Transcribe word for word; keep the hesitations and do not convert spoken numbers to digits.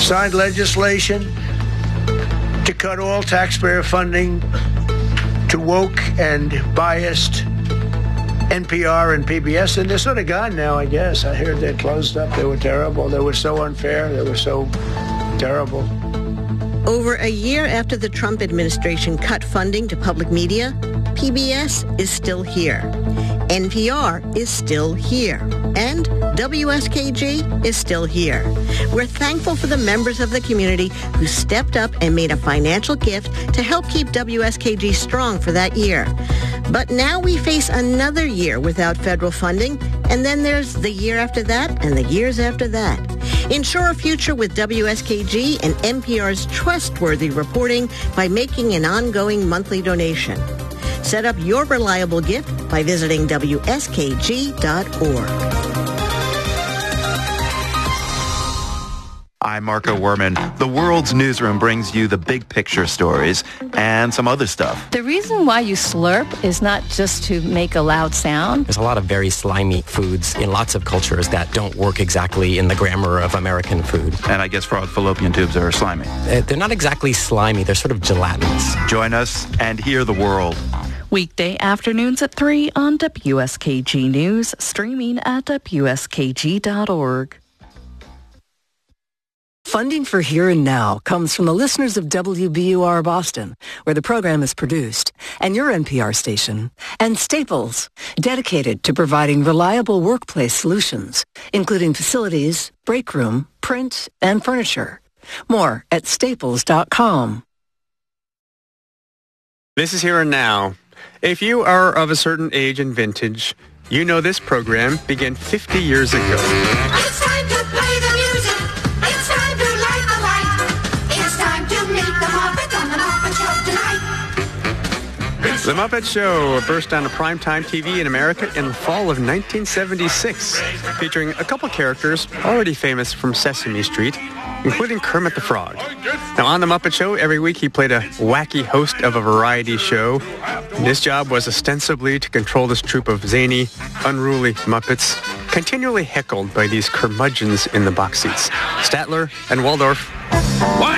signed legislation to cut all taxpayer funding to woke and biased N P R and P B S, and they're sort of gone now, I guess. I heard they're closed up. They were terrible. They were so unfair. They were so terrible. Over a year after the Trump administration cut funding to public media, P B S is still here. N P R is still here. And W S K G is still here. We're thankful for the members of the community who stepped up and made a financial gift to help keep W S K G strong for that year. But now we face another year without federal funding, and then there's the year after that and the years after that. Ensure a future with W S K G and N P R's trustworthy reporting by making an ongoing monthly donation. Set up your reliable gift by visiting W S K G dot org. I'm Marco Werman. The World's Newsroom brings you the big picture stories and some other stuff. The reason why you slurp is not just to make a loud sound. There's a lot of very slimy foods in lots of cultures that don't work exactly in the grammar of American food. And I guess frog fallopian tubes are slimy. Uh, they're not exactly slimy. They're sort of gelatinous. Join us and hear the world. Weekday afternoons at three on W S K G News, streaming at W S K G dot org. Funding for Here and Now comes from the listeners of W B U R Boston, where the program is produced, and your N P R station, and Staples, dedicated to providing reliable workplace solutions, including facilities, break room, print, and furniture. More at staples dot com. This is Here and Now. If you are of a certain age and vintage, you know this program began fifty years ago. It's time to play the music. It's time to light the light. It's time to meet the Muppets on the Muppet Show tonight. The Muppet Show burst onto primetime T V in America in the fall of nineteen seventy-six, featuring a couple characters already famous from Sesame Street, including Kermit the Frog. Now, on The Muppet Show, every week he played a wacky host of a variety show. His job was ostensibly to control this troupe of zany, unruly Muppets, continually heckled by these curmudgeons in the box seats, Statler and Waldorf. Why